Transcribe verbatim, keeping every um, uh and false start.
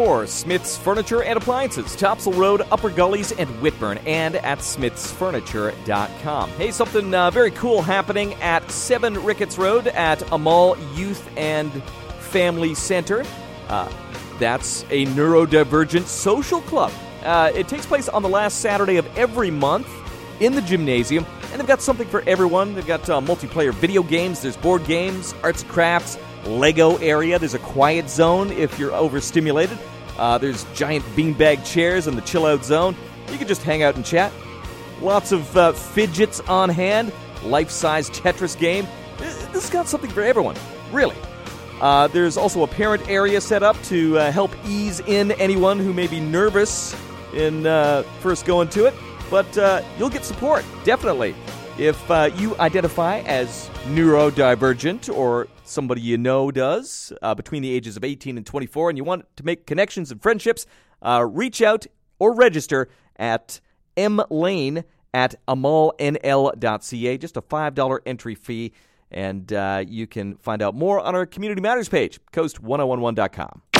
for Smith's Furniture and Appliances, Topsail Road, Upper Gullies, and Whitburn, and at smiths furniture dot com. Hey, something uh, very cool happening at seven Ricketts Road at Amal Youth and Family Center. Uh, that's a neurodivergent social club. Uh, it takes place on the last Saturday of every month in the gymnasium, and they've got something for everyone. They've got uh, multiplayer video games, there's board games, arts and crafts, Lego area. There's a quiet zone if you're overstimulated. Uh, there's giant beanbag chairs in the chill-out zone. You can just hang out and chat. Lots of uh, fidgets on hand. Life-size Tetris game. This has got something for everyone, really. Uh, there's also a parent area set up to uh, help ease in anyone who may be nervous in uh, first going to it. But uh, you'll get support, definitely. If uh, you identify as neurodivergent or somebody you know does uh, between the ages of eighteen and twenty-four and you want to make connections and friendships, uh, reach out or register at mlane at amal n l dot c a. Just a five dollars entry fee, and uh, you can find out more on our Community Matters page, coast ten eleven dot com.